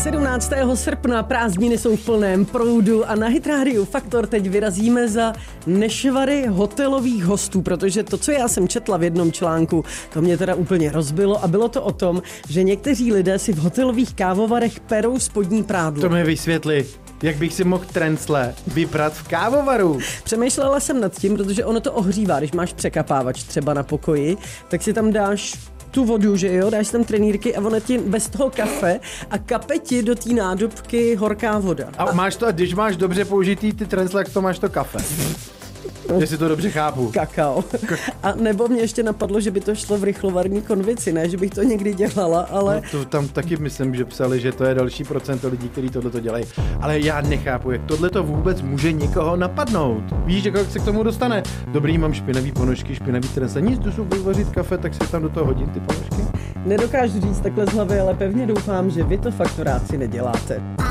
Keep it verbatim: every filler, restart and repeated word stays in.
sedmnáctého srpna prázdniny jsou v plném proudu a na Hit Radio Faktor teď vyrazíme za nešvary hotelových hostů, protože to, co já jsem četla v jednom článku, to mě teda úplně rozbilo a bylo to o tom, že někteří lidé si v hotelových kávovarech perou spodní prádlo. To mi vysvětli. Jak bych si mohl trencle vyprat v kávovaru? Přemýšlela jsem nad tím, protože ono to ohřívá, když máš překapávač třeba na pokoji, tak si tam dáš tu vodu, že jo, dáš tam trenýrky a ono ti bez toho kafe a kape ti do té nádobky horká voda. A, a máš to, když máš dobře použitý ty trencle, jak to máš to kafe. Jestli to dobře chápu. Kakao. A nebo mě ještě napadlo, že by to šlo v rychlovarní konvici, ne, že bych to někdy dělala, ale... No to tam taky myslím, že psali, že to je další procento lidí, kteří tohleto dělají. Ale já nechápu, jak tohleto vůbec může někoho napadnout. Víš, jak se k tomu dostane? Dobrý, mám špinavý ponožky, špinavý trencle, nic, jdu si vyvařit kafe, tak si tam do toho hodím ty ponožky. Nedokážu říct takhle z hlavy, ale pevně doufám, že vy to faktoráci neděláte.